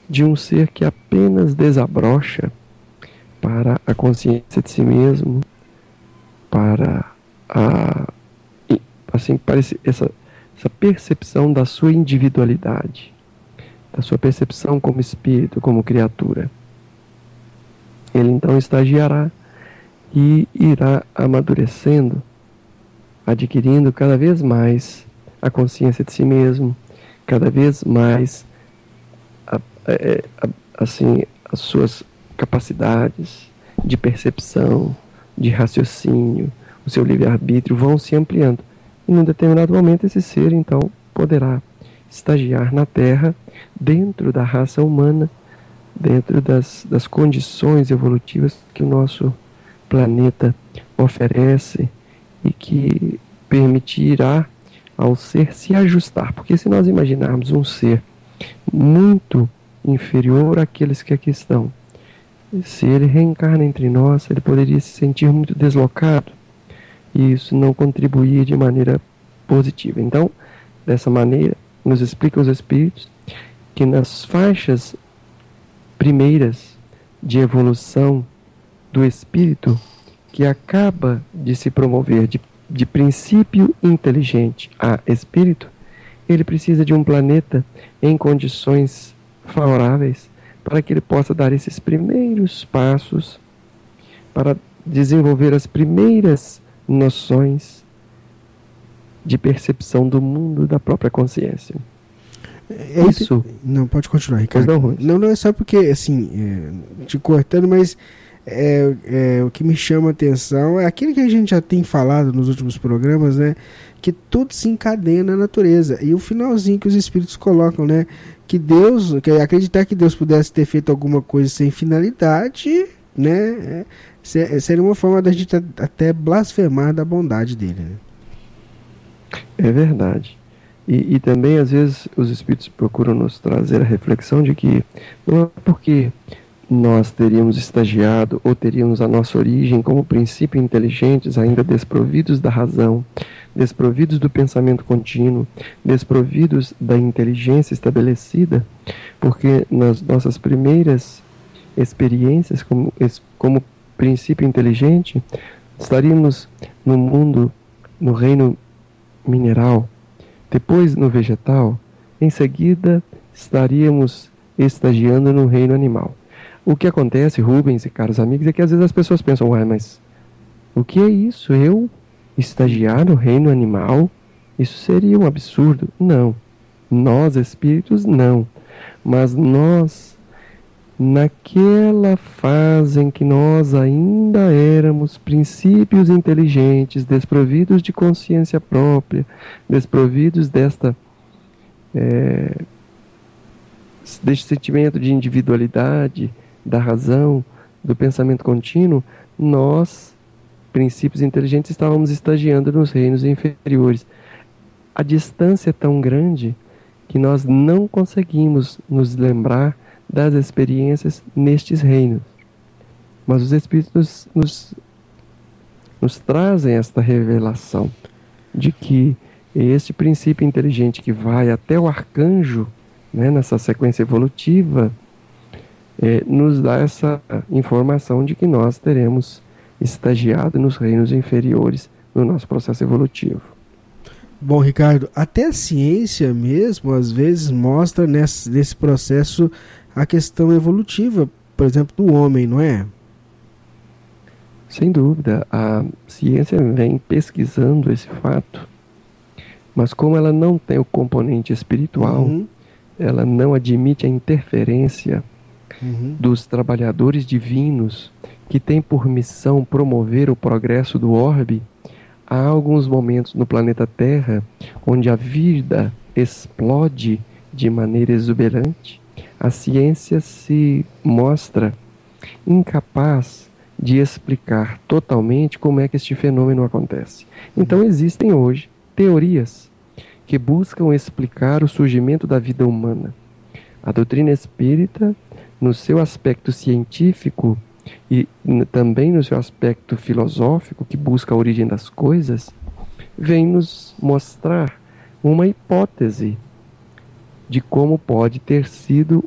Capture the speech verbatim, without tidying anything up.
de um ser que apenas desabrocha para a consciência de si mesmo, para a, assim, para esse, essa, essa percepção da sua individualidade, da sua percepção como espírito, como criatura. Ele então estagiará e irá amadurecendo, adquirindo cada vez mais a consciência de si mesmo, cada vez mais a, a, a, assim, as suas capacidades de percepção, de raciocínio, o seu livre-arbítrio vão se ampliando. E num determinado momento esse ser então poderá estagiar na Terra, dentro da raça humana, dentro das, das condições evolutivas que o nosso planeta oferece e que permitirá ao ser se ajustar. Porque se nós imaginarmos um ser muito inferior àqueles que aqui estão, se ele reencarna entre nós, ele poderia se sentir muito deslocado e isso não contribuir de maneira positiva. Então, dessa maneira, nos explica os Espíritos que nas faixas primeiras de evolução do espírito, que acaba de se promover de, de princípio inteligente a espírito, ele precisa de um planeta em condições favoráveis para que ele possa dar esses primeiros passos, para desenvolver as primeiras noções de percepção do mundo, da própria consciência. É isso. Não, pode continuar, Ricardo. Não, não, não é só porque, assim, é, te cortando, mas é, é, o que me chama a atenção é aquilo que a gente já tem falado nos últimos programas, né? Que tudo se encadena na natureza. E o finalzinho que os espíritos colocam, né? Que Deus, que acreditar que Deus pudesse ter feito alguma coisa sem finalidade, né? É, seria uma forma da gente até blasfemar da bondade dele, né? É verdade. E, e também, às vezes, os Espíritos procuram nos trazer a reflexão de que não é porque nós teríamos estagiado ou teríamos a nossa origem como princípio inteligentes, ainda desprovidos da razão, desprovidos do pensamento contínuo, desprovidos da inteligência estabelecida, porque nas nossas primeiras experiências como, como princípio inteligente, estaríamos no mundo, no reino mineral, depois no vegetal, em seguida estaríamos estagiando no reino animal. O que acontece, Rubens e caros amigos, é que às vezes as pessoas pensam, ué, mas o que é isso? Eu estagiar no reino animal? Isso seria um absurdo. Não. Nós, espíritos, não. Mas nós, naquela fase em que nós ainda éramos princípios inteligentes, desprovidos de consciência própria, desprovidos desta é, deste sentimento de individualidade, da razão, do pensamento contínuo, nós, princípios inteligentes, estávamos estagiando nos reinos inferiores. A distância é tão grande que nós não conseguimos nos lembrar das experiências nestes reinos. Mas os Espíritos nos, nos trazem esta revelação de que este princípio inteligente que vai até o arcanjo, né, nessa sequência evolutiva, é, nos dá essa informação de que nós teremos estagiado nos reinos inferiores no nosso processo evolutivo. Bom, Ricardo, até a ciência mesmo, às vezes, mostra nesse, nesse processo a questão evolutiva, por exemplo, do homem, não é? Sem dúvida, a ciência vem pesquisando esse fato, mas como ela não tem o componente espiritual, uhum. ela não admite a interferência uhum. dos trabalhadores divinos que têm por missão promover o progresso do orbe. Há alguns momentos no planeta Terra onde a vida explode de maneira exuberante. A ciência se mostra incapaz de explicar totalmente como é que este fenômeno acontece. Então existem hoje teorias que buscam explicar o surgimento da vida humana. A doutrina espírita, no seu aspecto científico e também no seu aspecto filosófico, que busca a origem das coisas, vem nos mostrar uma hipótese de como pode ter sido